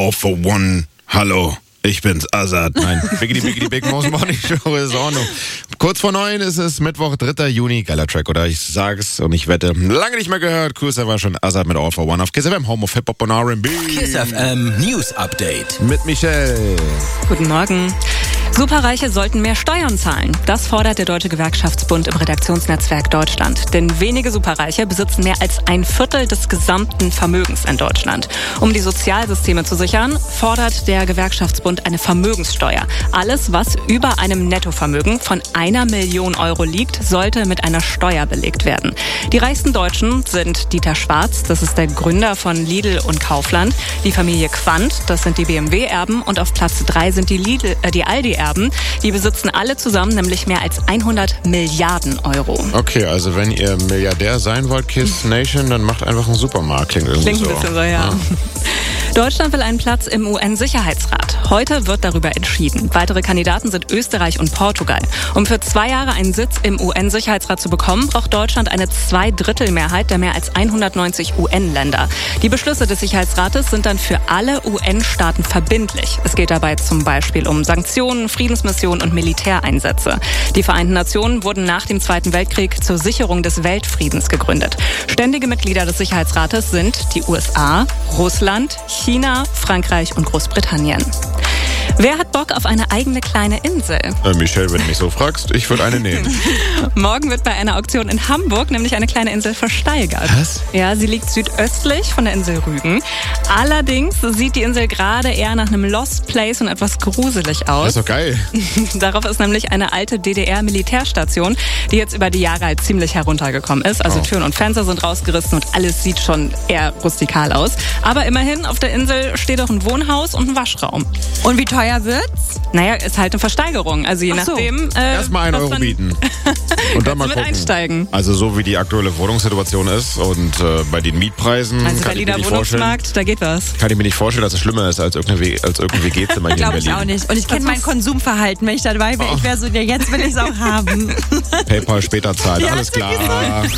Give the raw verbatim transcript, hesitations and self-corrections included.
All for One. Hallo, ich bin's, Azad. Nein, Biggity Biggity Big Mouse Morning Show ist auch noch. Kurz vor neun ist es Mittwoch, dritter Juni. Geiler Track, oder? Ich sag's und ich wette, lange nicht mehr gehört. Cool, war schon Azad mit All for One auf Kiss F M, Home of Hip-Hop und R and B. Kiss F M News Update. Mit Michelle. Guten Morgen. Superreiche sollten mehr Steuern zahlen. Das fordert der Deutsche Gewerkschaftsbund im Redaktionsnetzwerk Deutschland. Denn wenige Superreiche besitzen mehr als ein Viertel des gesamten Vermögens in Deutschland. Um die Sozialsysteme zu sichern, fordert der Gewerkschaftsbund eine Vermögenssteuer. Alles, was über einem Nettovermögen von einer Million Euro liegt, sollte mit einer Steuer belegt werden. Die reichsten Deutschen sind Dieter Schwarz, das ist der Gründer von Lidl und Kaufland, die Familie Quandt, das sind die B M W-Erben, und auf Platz drei sind die, Lidl, äh, die Aldi-Erben. Die besitzen alle zusammen nämlich mehr als hundert Milliarden Euro. Okay, also wenn ihr Milliardär sein wollt, Kiss Nation, dann macht einfach einen Supermarkt. Klingt irgendwie Klingt so. ein bisschen so, ja. Ah. Deutschland will einen Platz im U N-Sicherheitsrat. Heute wird darüber entschieden. Weitere Kandidaten sind Österreich und Portugal. Um für zwei Jahre einen Sitz im U N-Sicherheitsrat zu bekommen, braucht Deutschland eine Zweidrittelmehrheit der mehr als hundertneunzig U N-Länder. Die Beschlüsse des Sicherheitsrates sind dann für alle U N-Staaten verbindlich. Es geht dabei zum Beispiel um Sanktionen, Friedensmissionen und Militäreinsätze. Die Vereinten Nationen wurden nach dem Zweiten Weltkrieg zur Sicherung des Weltfriedens gegründet. Ständige Mitglieder des Sicherheitsrates sind die U S A, Russland, China, Frankreich und Großbritannien. Wer hat Bock auf eine eigene kleine Insel? Äh, Michelle, wenn du mich so fragst, ich würde eine nehmen. Morgen wird bei einer Auktion in Hamburg nämlich eine kleine Insel versteigert. Was? Ja, sie liegt südöstlich von der Insel Rügen. Allerdings sieht die Insel gerade eher nach einem Lost Place und etwas gruselig aus. Das ist doch geil. Darauf ist nämlich eine alte D D R-Militärstation, die jetzt über die Jahre halt ziemlich heruntergekommen ist. Also Oh. Türen und Fenster sind rausgerissen und alles sieht schon eher rustikal aus. Aber immerhin, auf der Insel steht auch ein Wohnhaus und ein Waschraum. Und wie teuer wird's? Naja, ist halt eine Versteigerung. Also je Ach so. nachdem. Äh, Erstmal einen was Euro man- bieten. Und dann mal mit gucken. einsteigen. Also so wie die aktuelle Wohnungssituation ist und äh, bei den Mietpreisen Also kann ich, mir Berliner nicht vorstellen, Wohnungsmarkt, da geht was. kann ich mir nicht vorstellen, dass es schlimmer ist als irgendein W- als irgendein W G-Zimmer hier in Glaube ich Berlin. auch nicht. Und ich kenne Das mein muss- Konsumverhalten. Wenn ich dabei wäre, ich wäre so, ja, jetzt will ich es auch haben. PayPal später zahlen, Ja, alles klar.